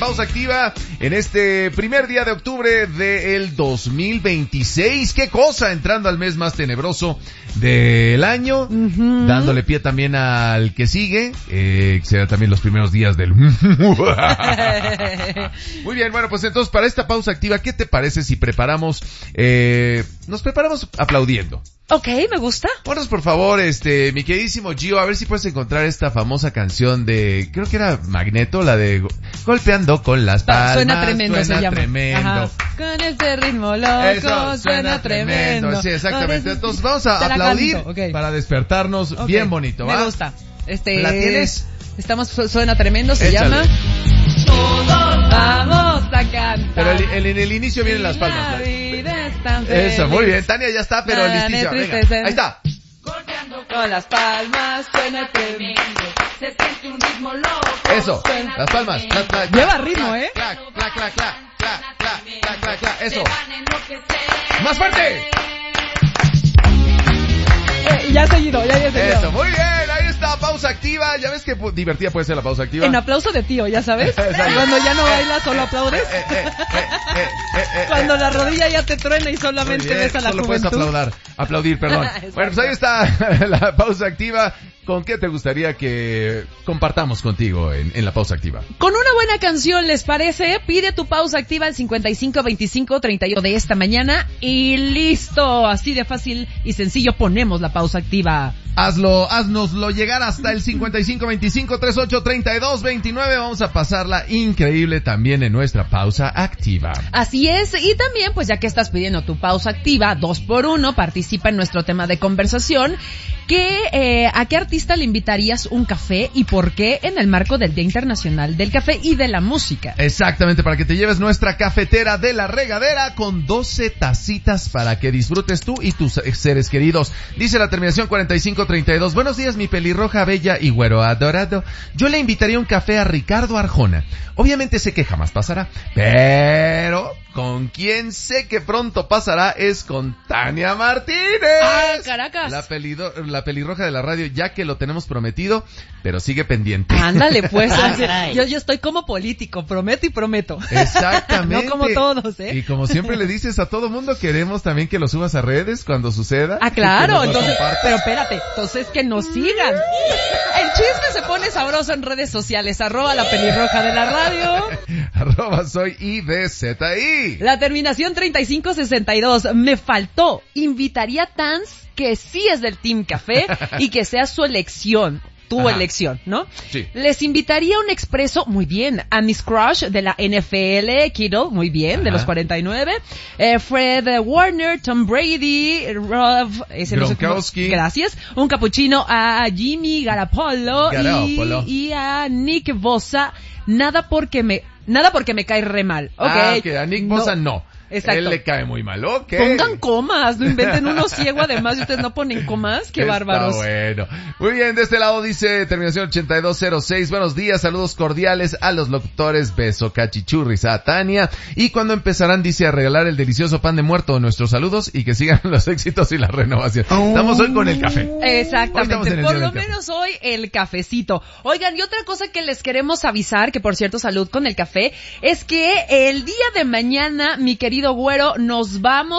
Pausa Activa en este primer día de octubre del 2026. ¿Qué cosa? Entrando al mes más tenebroso del año, dándole pie también al que sigue, que será también los primeros días del... Muy bien, bueno, pues entonces para esta pausa activa, ¿qué te parece si nos preparamos aplaudiendo? Ok, me gusta. Ponos por favor, mi queridísimo Gio, a ver si puedes encontrar esta famosa canción de, creo que era Magneto, la de Golpeando con las palmas. Suena tremendo, se llama. Tremendo. Ajá. Con este ritmo loco, Eso, suena tremendo. Sí, exactamente. Entonces vamos a aplaudir para despertarnos bien bonito, ¿va? Me gusta. ¿La tienes? Suena tremendo, se llama... Todos vamos a cantar. Pero en el inicio vienen las palmas. Eso, muy bien. Tania ya está, pero el inicio. Venga, ahí está. Golpeando con las palmas, suena tremendo. Se siente un ritmo loco. Eso, las palmas. Clac, clac, lleva ritmo, ¿eh? Clac, clac, clac, clac, clac, clac, clac, clac, clac. Eso. ¡Más fuerte! Ya seguido. Eso, muy bien. Ahí está, pausa activa. Ya ves que divertida puede ser la pausa activa. En aplauso de tío, ya sabes. Cuando ya no bailas, solo aplaudes. Cuando la rodilla ya te truena y solamente ves a la solo juventud. Puedes aplaudir, perdón. Bueno, pues ahí está la pausa activa. ¿Con qué te gustaría que compartamos contigo en la pausa activa? Con una buena canción, ¿les parece? Pide tu pausa activa al 5525-31 de esta mañana y listo. Así de fácil y sencillo ponemos la pausa activa. Haznoslo llegar hasta el 5525-383229. Vamos a pasarla increíble también en nuestra pausa activa. Así es, y también, pues ya que estás pidiendo tu pausa activa, 2x1, participa en nuestro tema de conversación. ¿A qué artista le invitarías un café y por qué en el marco del Día Internacional del Café y de la Música? Exactamente, para que te lleves nuestra cafetera de la regadera con 12 tacitas para que disfrutes tú y tus seres queridos. Dice la terminación 4532. Buenos días, mi pelirroja bella y güero adorado. Yo le invitaría un café a Ricardo Arjona. Obviamente sé que jamás pasará, pero con quien sé que pronto pasará es con Tania Martínez. ¡Ah, Caracas! La pelirroja de la radio, ya que lo tenemos prometido, pero sigue pendiente. Ándale, pues. Yo estoy como político, prometo y prometo. Exactamente. No como todos, ¿eh? Y como siempre le dices a todo mundo, queremos también que lo subas a redes cuando suceda. Ah, claro. Entonces, pero espérate, entonces que nos sigan. El chisme se pone sabroso en redes sociales. @la pelirroja de la radio. @soy IBZI. La terminación 3562. Me faltó. Invitaría a Tans, que sí es del Team Café, y que sea su elección. Tu elección, ¿no? Sí. Les invitaría un expreso, muy bien, a Miss Crush de la NFL, Kittle, muy bien, de los 49, Fred Warner, Tom Brady, Rob, Gronkowski. Gracias. Un cappuccino a Jimmy Garoppolo. Y a Nick Bosa, nada porque me cae re mal. Okay. A Nick Bosa no. Exacto. Él le cae muy mal, ok. Pongan comas, no inventen uno ciego además y ustedes no ponen comas, qué bárbaros. Bueno. Muy bien, de este lado dice terminación 8206, buenos días, saludos cordiales a los locutores, beso cachichurris a Tania, y cuando empezarán dice a regalar el delicioso pan de muerto, nuestros saludos y que sigan los éxitos y la renovación. Estamos hoy con el café. Exactamente, por lo menos hoy el cafecito. Oigan, y otra cosa que les queremos avisar, que por cierto salud con el café, es que el día de mañana, mi querido güero, nos vamos